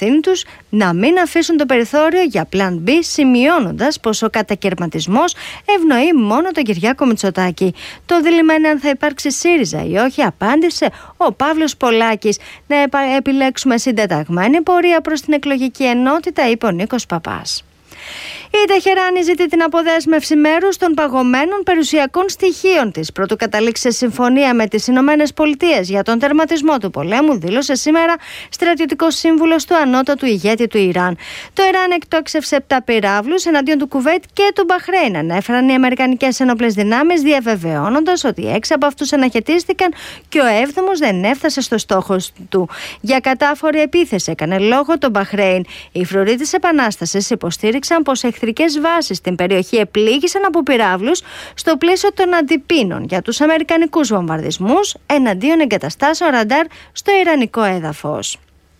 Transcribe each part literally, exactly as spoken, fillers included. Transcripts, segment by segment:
ευθύνη τους να μην αφήσουν το περιθώριο για πλάν B, σημειώνοντας πως ο κατακαιρματισμός ευνοεί μόνο τον Κυριάκο Μητσοτάκη. Το δίλημμα είναι αν θα υπάρξει ΣΥΡΙΖΑ ή όχι, απάντησε ο Παύλος Πολάκης. Να επιλέξουμε συντεταγμένη πορεία προς την εκλογική ενότητα, είπε ο Νίκος Παπάς. Η Τεχεράνη ζητεί την αποδέσμευση μέρους των παγωμένων περιουσιακών στοιχείων της. Πρωτού καταλήξει σε συμφωνία με τις Ηνωμένες Πολιτείες για τον τερματισμό του πολέμου, δήλωσε σήμερα στρατιωτικός σύμβουλος του ανώτατου ηγέτη του Ιράν. Το Ιράν εκτόξευσε επτά πυράβλους εναντίον του Κουβέιτ και του Μπαχρέιν, ανέφεραν οι αμερικανικές ενόπλες δυνάμεις, διαβεβαιώνοντας ότι έξι από αυτούς αναχαιτίστηκαν και ο έβδομος δεν έφτασε στο στόχο του. Για κατάφορη επίθεση έκανε λόγο το Μπαχρέιν. Οι φρουροί της Επανάστασης υποστήριξαν πως εχθρικές βάσεις στην περιοχή επλήγησαν από πυράβλους στο πλαίσιο των αντιπίνων για τους αμερικανικούς βομβαρδισμούς εναντίον εγκαταστάσεων ραντάρ στο ιρανικό έδαφος.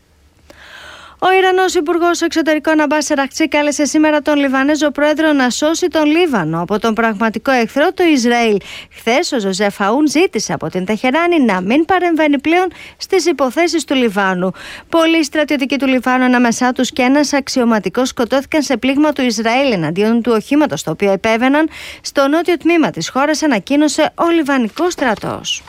Ο Ιρανός Υπουργός Εξωτερικών Αμπάς Αραχτζή κάλεσε σήμερα τον Λιβανέζο πρόεδρο να σώσει τον Λίβανο από τον πραγματικό εχθρό του Ισραήλ. Χθες ο Ζωζεφ Αούν ζήτησε από την Τεχεράνη να μην παρεμβαίνει πλέον στις υποθέσεις του Λιβάνου. Πολλοί στρατιωτικοί του Λιβάνου, ανάμεσά τους και ένας αξιωματικός, σκοτώθηκαν σε πλήγμα του Ισραήλ εναντίον του οχήματος το οποίο επέβαιναν στο νότιο τμήμα της χώρας, ανακοίνωσε ο Λιβανικός στρατός.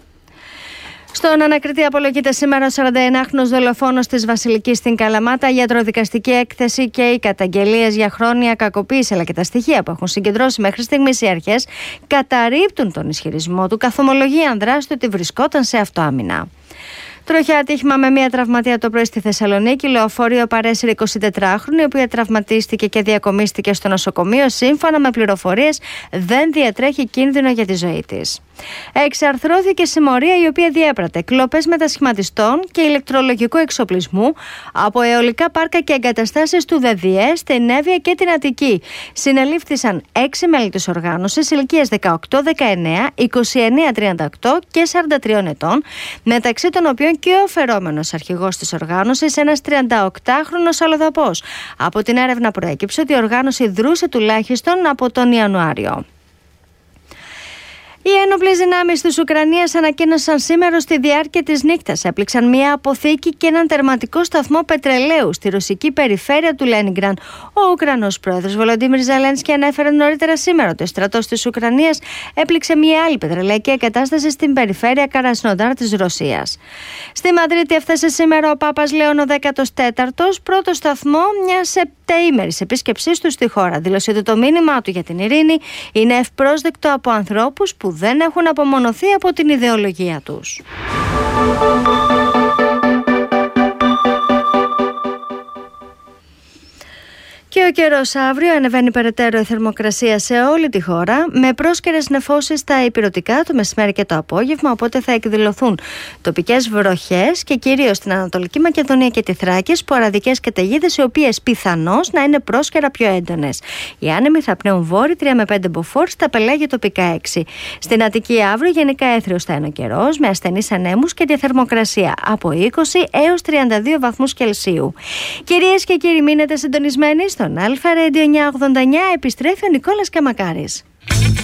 Στον ανακριτή απολογείται σήμερα ο σαρανταενάχρονος δολοφόνος της Βασιλικής στην Καλαμάτα. Η ιατροδικαστική έκθεση και οι καταγγελίες για χρόνια κακοποίηση αλλά και τα στοιχεία που έχουν συγκεντρώσει μέχρι στιγμής οι αρχές καταρρίπτουν τον ισχυρισμό του, καθομολογεί αν δράσει ότι βρισκόταν σε αυτοάμυνα. Τροχιά ατύχημα με μία τραυματία το πρωί στη Θεσσαλονίκη. Λεωφορείο παρέσυρε εικοσιτετράχρονη, η οποία τραυματίστηκε και διακομίστηκε στο νοσοκομείο. Σύμφωνα με πληροφορίες, δεν διατρέχει κίνδυνο για τη ζωή της. Εξαρθρώθηκε συμμορία η οποία διέπρατε κλοπές μετασχηματιστών και ηλεκτρολογικού εξοπλισμού από αιωλικά πάρκα και εγκαταστάσεις του ΔΔΕ στην Εύβοια και την Αττική. Συνελήφθησαν έξι μέλη της οργάνωσης ηλικίας δεκαοκτώ, δεκαεννέα, είκοσι εννέα, τριάντα οκτώ και σαράντα τρία ετών, μεταξύ των οποίων και ο φερόμενος αρχηγός της οργάνωσης, ένας τριανταοκτάχρονος αλλοδαπός. Από την έρευνα προέκυψε ότι η οργάνωση δρούσε τουλάχιστον από τον Ιανουάριο. Οι ένοπλες δυνάμεις της Ουκρανίας ανακοίνωσαν σήμερα στη διάρκεια της νύχτας έπληξαν μια αποθήκη και έναν τερματικό σταθμό πετρελαίου στη ρωσική περιφέρεια του Λένιγκραντ. Ο Ουκρανός πρόεδρος Βολοντίμιρ Ζελένσκι ανέφερε νωρίτερα σήμερα ότι ο στρατός της Ουκρανίας έπληξε μια άλλη πετρελαϊκή εγκατάσταση στην περιφέρεια Καρασνοντάρ της Ρωσίας. Στη Μαδρίτη έφτασε σήμερα ο Πάπας Λέων ο δέκατος τέταρτος, πρώτο σταθμό μιας επταήμερης επίσκεψής του στη χώρα. Δήλωσε ότι το μήνυμά του για την ειρήνη είναι ευπρόσδεκτο από ανθρώπους που δεν έχουν απομονωθεί από την ιδεολογία τους. Και ο καιρός αύριο ανεβαίνει περαιτέρω η θερμοκρασία σε όλη τη χώρα, με πρόσκαιρες νεφώσεις στα ηπειρωτικά το μεσημέρι και το απόγευμα, οπότε θα εκδηλωθούν τοπικές βροχές και κυρίως στην Ανατολική Μακεδονία και τη Θράκη, σποραδικές καταιγίδες, οι οποίες πιθανώς να είναι πρόσκαιρα πιο έντονες. Οι άνεμοι θα πνέουν βόρει τρία με πέντε μποφόρ, στα πελάγια τοπικά έξι. Στην Αττική αύριο γενικά έθριος θα είναι ο καιρός, με ασθενείς ανέμους και τη θερμοκρασία από είκοσι έως τριάντα δύο βαθμούς Κελσίου. Κυρίες και κύριοι, μείνετε συντονισμένοι. Στον Αλφα Radio εννιακόσια ογδόντα εννιά επιστρέφει ο Νικόλας Καμακάρης.